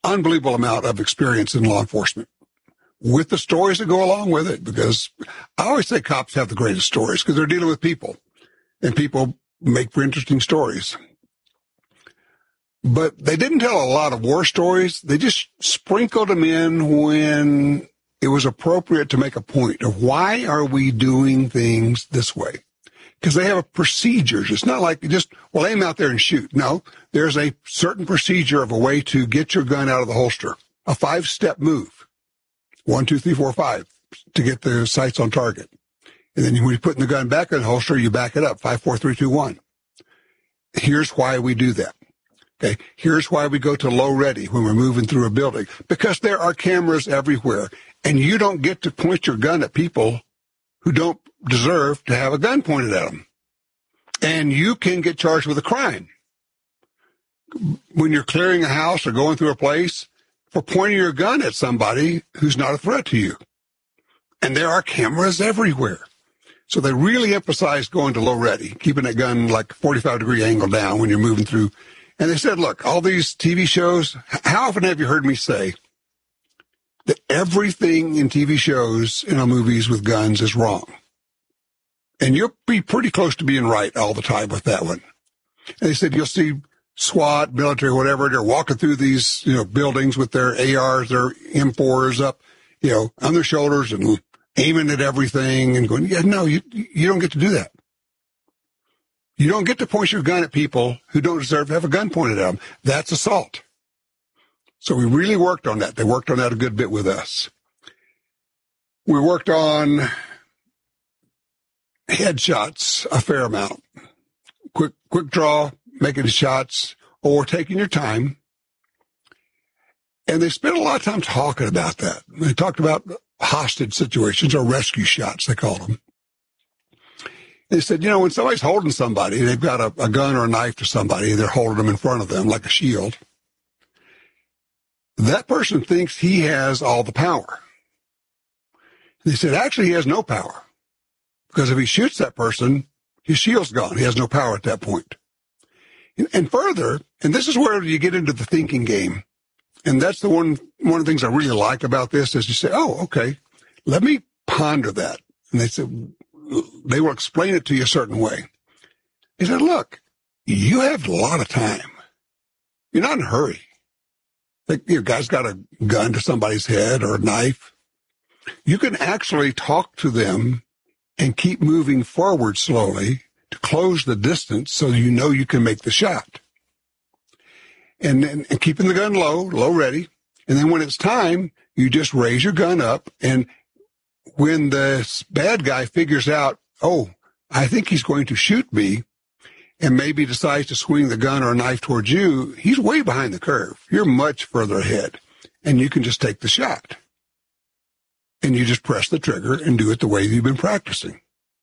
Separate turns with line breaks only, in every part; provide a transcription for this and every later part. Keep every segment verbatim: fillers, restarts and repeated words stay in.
unbelievable amount of experience in law enforcement with the stories that go along with it, because I always say cops have the greatest stories because they're dealing with people, and people make for interesting stories. But they didn't tell a lot of war stories. They just sprinkled them in when it was appropriate to make a point of why are we doing things this way? Because they have a procedure. It's not like just, well, aim out there and shoot. No, there's a certain procedure of a way to get your gun out of the holster, a five-step move. One, two, three, four, five, to get the sights on target. And then when you're putting the gun back in the holster, you back it up, five, four, three, two, one. Here's why we do that. Okay, here's why we go to low ready when we're moving through a building, because there are cameras everywhere, and you don't get to point your gun at people who don't deserve to have a gun pointed at them. And you can get charged with a crime when you're clearing a house or going through a place for pointing your gun at somebody who's not a threat to you. And there are cameras everywhere. So they really emphasize going to low ready, keeping that gun like forty-five degree angle down when you're moving through. And they said, look, all these T V shows, how often have you heard me say that everything in T V shows and movies with guns is wrong? And you'll be pretty close to being right all the time with that one. And they said, you'll see SWAT, military, whatever, they're walking through these, you know, buildings with their A Rs, their M fours up, you know, on their shoulders and aiming at everything and going, yeah, no, you, you don't get to do that. You don't get to point your gun at people who don't deserve to have a gun pointed at them. That's assault. So we really worked on that. They worked on that a good bit with us. We worked on headshots a fair amount. Quick, quick draw, making shots, or taking your time. And they spent a lot of time talking about that. They talked about hostage situations, or rescue shots, they called them. They said, you know, when somebody's holding somebody, they've got a, a gun or a knife to somebody, they're holding them in front of them like a shield. That person thinks he has all the power. They said, actually, he has no power. Because if he shoots that person, his shield's gone. He has no power at that point. And, and further, and this is where you get into the thinking game. And that's the one, one of the things I really like about this is you say, oh, okay, let me ponder that. And they said, they will explain it to you a certain way. He said, look, you have a lot of time. You're not in a hurry. Like, your guy's got a gun to somebody's head or a knife. You can actually talk to them and keep moving forward slowly to close the distance so you know you can make the shot. And, and, and keeping the gun low, low ready. And then when it's time, you just raise your gun up. And when the bad guy figures out, oh, I think he's going to shoot me, and maybe decides to swing the gun or a knife towards you, he's way behind the curve. You're much further ahead, and you can just take the shot. And you just press the trigger and do it the way you've been practicing.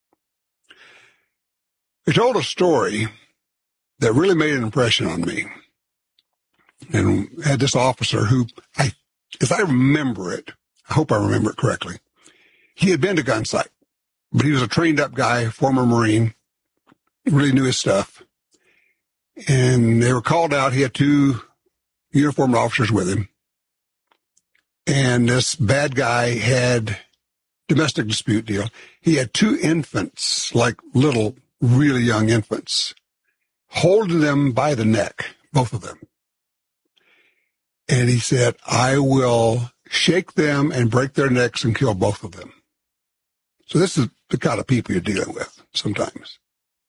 They told a story that really made an impression on me. And had this officer who, I, if I remember it, I hope I remember it correctly, he had been to gun sight, but he was a trained up guy, former Marine, really knew his stuff. And they were called out. He had two uniformed officers with him. And this bad guy had domestic dispute deal. He had two infants, like little, really young infants, holding them by the neck, both of them. And he said, I will shake them and break their necks and kill both of them. So this is the kind of people you're dealing with sometimes.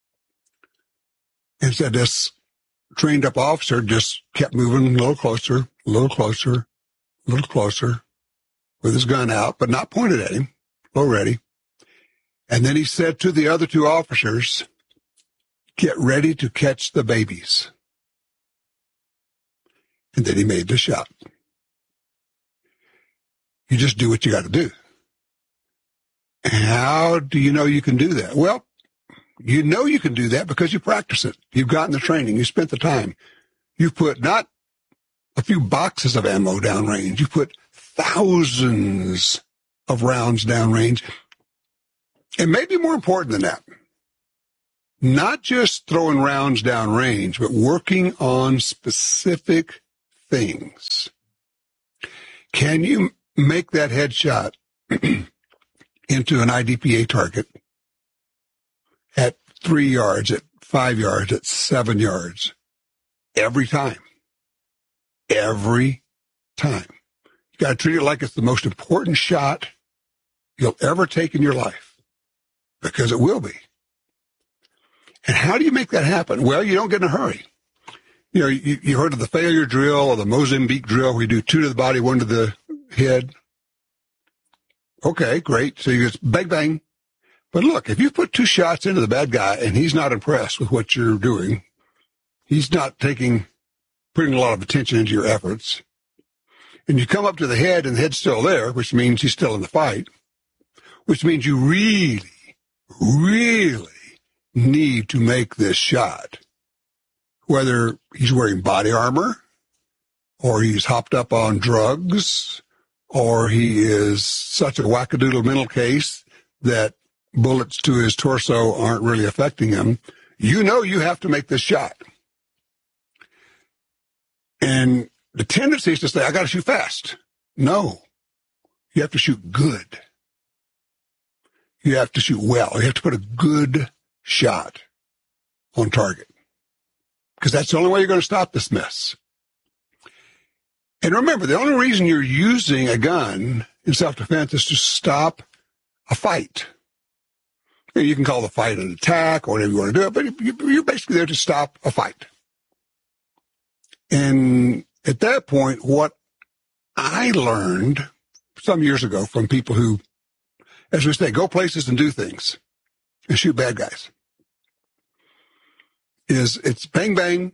And said this trained up officer just kept moving a little closer, a little closer, a little closer with his gun out, but not pointed at him, low ready. And then he said to the other two officers, get ready to catch the babies. And then he made the shot. You just do what you got to do. How do you know you can do that? Well, you know you can do that because you practice it. You've gotten the training. You spent the time. You've put not a few boxes of ammo downrange. You've put thousands of rounds downrange. And maybe more important than that, not just throwing rounds downrange, but working on specific things Can you make that headshot into an I D P A target at three yards, at five yards, at seven yards every time? Every time. You got to treat it like it's the most important shot you'll ever take in your life, because it will be. And how do you make that happen? Well, you don't get in a hurry. You know, you, you heard of the failure drill or the Mozambique drill where you do two to the body, one to the head. Okay, great. So you just bang, bang. But look, if you put two shots into the bad guy and he's not impressed with what you're doing, he's not taking, putting a lot of attention into your efforts, and you come up to the head and the head's still there, which means he's still in the fight, which means you really, really need to make this shot, whether he's wearing body armor or he's hopped up on drugs or he is such a wackadoodle mental case that bullets to his torso aren't really affecting him. You know you have to make this shot. And the tendency is to say, I got to shoot fast. No, you have to shoot good. You have to shoot well. You have to put a good shot on target, because that's the only way you're going to stop this mess. And remember, the only reason you're using a gun in self-defense is to stop a fight. You know, you can call the fight an attack or whatever you want to do it, but you're basically there to stop a fight. And at that point, what I learned some years ago from people who, as we say, go places and do things and shoot bad guys, is it's bang, bang,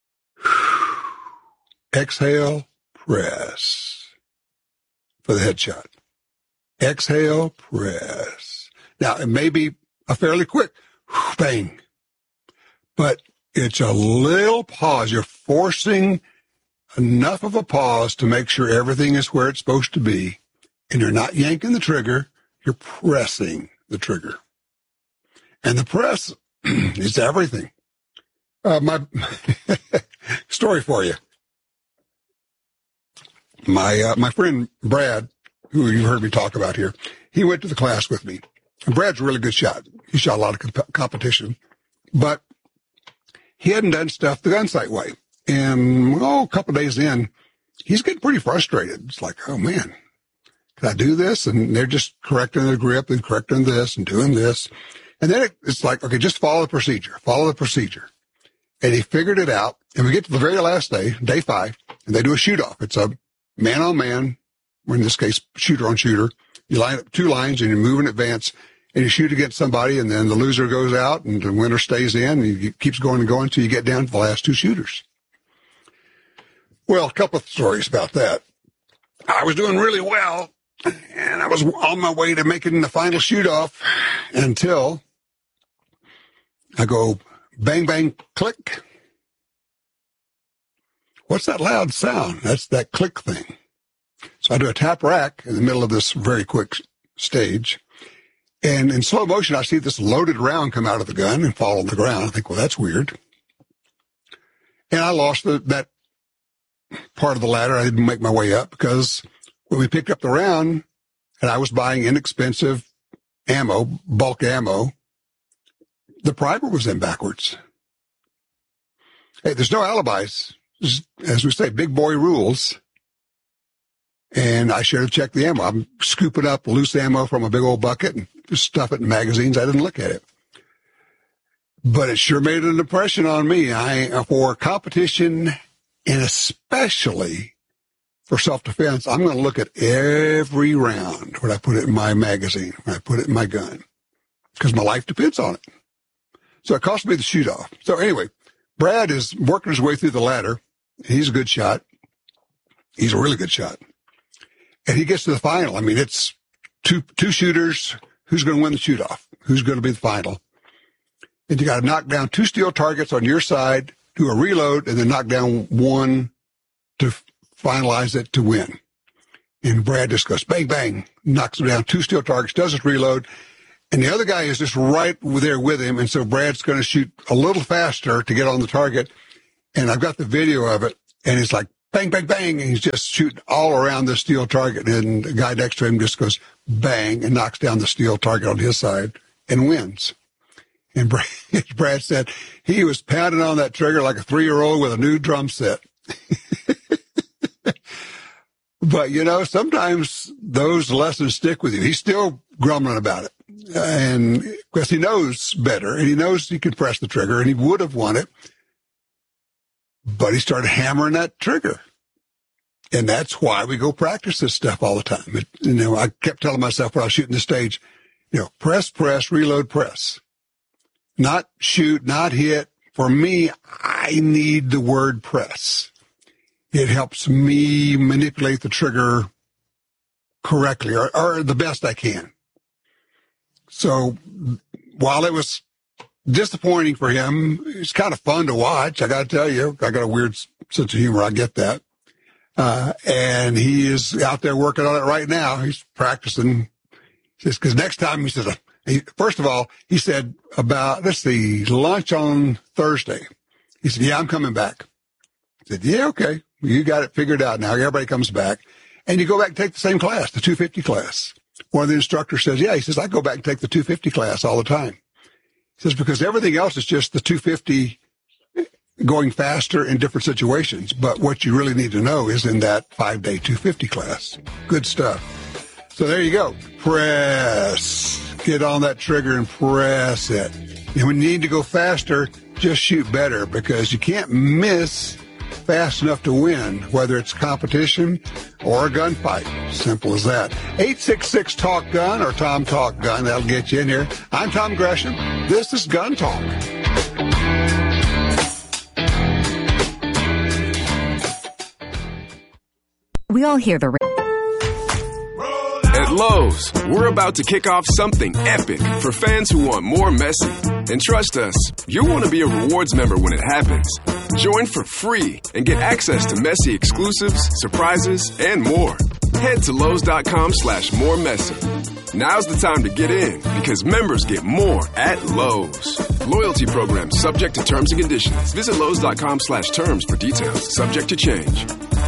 exhale, press for the headshot. Exhale, press. Now, it may be a fairly quick bang, but it's a little pause. You're forcing enough of a pause to make sure everything is where it's supposed to be, and you're not yanking the trigger. You're pressing the trigger. And the press is everything. Uh, my story for you. My uh, my friend Brad, who you heard me talk about here, he went to the class with me. And Brad's a really good shot. He shot a lot of comp- competition, but he hadn't done stuff the gun sight way. And oh, a couple of days in, he's getting pretty frustrated. It's like, oh man, can I do this? And they're just correcting the grip and correcting this and doing this. And then it, it's like, okay, just follow the procedure, follow the procedure. And he figured it out. And we get to the very last day, day five, and they do a shoot off. It's a man on man, or in this case, shooter on shooter. You line up two lines and you move in advance and you shoot against somebody, and then the loser goes out and the winner stays in, and it keeps going and going until you get down to the last two shooters. Well, a couple of stories about that. I was doing really well, and I was on my way to making the final shoot off until I go bang, bang, click. What's that loud sound? That's that click thing. So I do a tap rack in the middle of this very quick stage. And in slow motion, I see this loaded round come out of the gun and fall on the ground. I think, well, that's weird. And I lost the, that part of the ladder. I didn't make my way up because when we picked up the round and I was buying inexpensive ammo, bulk ammo, the primer was in backwards. Hey, there's no alibis. As we say, big boy rules. And I should have checked the ammo. I'm scooping up loose ammo from a big old bucket and just stuff it in magazines. I didn't look at it. But it sure made an impression on me. I, for competition, and especially for self-defense, I'm going to look at every round when I put it in my magazine, when I put it in my gun, because my life depends on it. So it cost me the shoot off. So anyway, Brad is working his way through the ladder. He's a good shot. He's a really good shot. And he gets to the final. I mean, it's two two shooters. Who's going to win the shoot-off? Who's going to be the final? And you got to knock down two steel targets on your side, do a reload, and then knock down one to finalize it to win. And Brad just goes bang, bang, knocks down two steel targets, does his reload, and the other guy is just right there with him. And so Brad's going to shoot a little faster to get on the target. And I've got the video of it, and it's like bang, bang, bang, and he's just shooting all around the steel target. And the guy next to him just goes bang and knocks down the steel target on his side and wins. And Brad, Brad said he was pounding on that trigger like a three-year-old with a new drum set. But, you know, sometimes those lessons stick with you. He's still grumbling about it. And because he knows better, and he knows he can press the trigger, and he would have won it. But he started hammering that trigger. And that's why we go practice this stuff all the time. It, you know, I kept telling myself when I was shooting the stage, you know, press, press, reload, press. Not shoot, not hit. For me, I need the word press. It helps me manipulate the trigger correctly or, or the best I can. So while it was disappointing for him, it's kind of fun to watch. I got to tell you, I got a weird sense of humor. I get that. Uh, and he is out there working on it right now. He's practicing. Because next time he says, he, first of all, he said about, let's see, lunch on Thursday. He said, yeah, I'm coming back. I said, yeah, okay. You got it figured out now. Everybody comes back. And you go back and take the same class, the two fifty class. One of the instructors says, yeah, he says, I go back and take the two fifty class all the time. He says, because everything else is just the two fifty going faster in different situations. But what you really need to know is in that five-day two fifty class. Good stuff. So there you go. Press. Get on that trigger and press it. And when you need to go faster, just shoot better because you can't miss fast enough to win, whether it's competition or a gunfight. Simple as that. eight six six talk gun or Tom Talk Gun. That'll get you in here. I'm Tom Gresham. This is Gun Talk.
We all hear the...
At Lowe's, we're about to kick off something epic for fans who want more Messi. And trust us, you'll want to be a rewards member when it happens. Join for free and get access to Messi exclusives, surprises, and more. Head to Lowe's.com slash more Messi. Now's the time to get in because members get more at Lowe's. Loyalty program subject to terms and conditions. Visit Lowe's.com slash terms for details. Subject to change.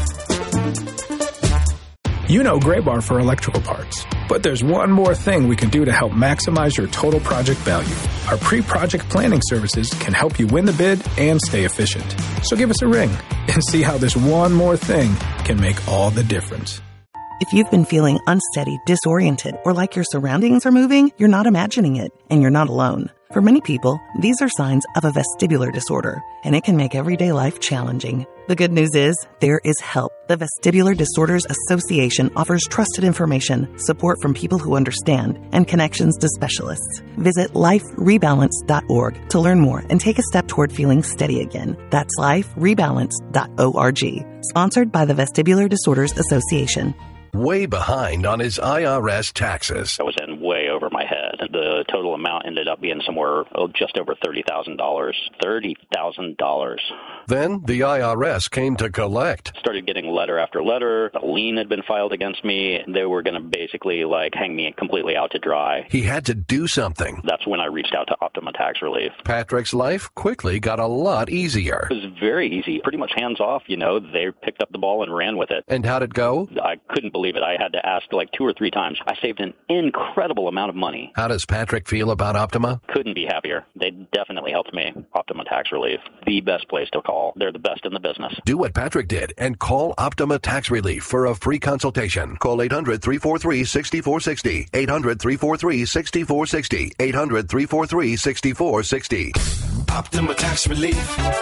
You know Gray Bar for electrical parts. But there's one more thing we can do to help maximize your total project value. Our pre-project planning services can help you win the bid and stay efficient. So give us a ring and see how this one more thing can make all the difference.
If you've been feeling unsteady, disoriented, or like your surroundings are moving, you're not imagining it, and you're not alone. For many people, these are signs of a vestibular disorder, and it can make everyday life challenging. The good news is, there is help. The Vestibular Disorders Association offers trusted information, support from people who understand, and connections to specialists. Visit life rebalance dot org to learn more and take a step toward feeling steady again. That's life rebalance dot org. Sponsored by the Vestibular Disorders Association.
Way behind on his I R S taxes.
I was in way over my head. The total amount ended up being somewhere oh, just over thirty thousand dollars. thirty thousand dollars.
Then the I R S came to collect.
Started getting letter after letter. A lien had been filed against me. They were going to basically like hang me completely out to dry.
He had to do something.
That's when I reached out to Optima Tax Relief.
Patrick's life quickly got a lot easier.
It was very easy. Pretty much hands off, you know. They picked up the ball and ran with it.
And how'd it go?
I couldn't believe it. I had to ask like two or three times. I saved an incredible amount of money.
How does Patrick feel about Optima?
Couldn't be happier. They definitely helped me. Optima Tax Relief, the best place to call. They're the best in the business.
Do what Patrick did and call Optima Tax Relief for a free consultation. Call eight hundred, three four three, six four six zero. eight hundred, three four three, six four six zero. eight hundred, three four three, six four six zero.
Optima Tax Relief.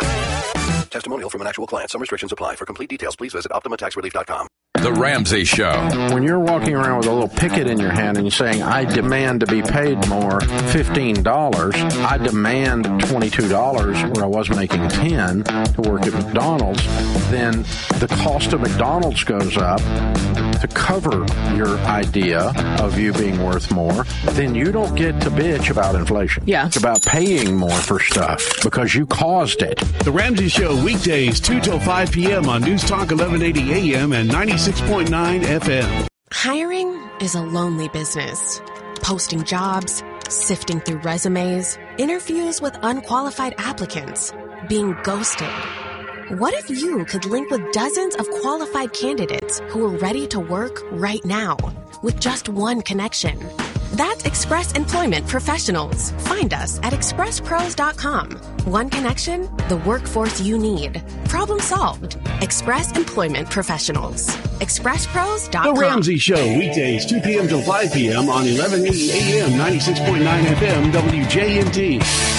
Testimonial from an actual client. Some restrictions apply. For complete details, please visit optima tax relief dot com.
The Ramsey Show.
When you're walking around with a little picket in your hand and you're saying, I demand to be paid more, fifteen dollars, I demand twenty-two dollars where I was making ten to work at McDonald's, then the cost of McDonald's goes up to cover your idea of you being worth more, then you don't get to bitch about inflation.
Yeah.
It's about paying more for stuff because you caused it.
The Ramsey Show, weekdays, two till five p.m. on News Talk eleven eighty A M and ninety-six point nine F M.
Hiring is a lonely business. Posting jobs, sifting through resumes, interviews with unqualified applicants, being ghosted. What if you could link with dozens of qualified candidates who are ready to work right now with just one connection? That's Express Employment Professionals. Find us at express pros dot com. One connection, the workforce you need. Problem solved. Express Employment Professionals. express pros dot com.
The Ramsey Show, weekdays, two p.m. till five p.m. on eleven eighty A M, ninety-six point nine F M, W J M T.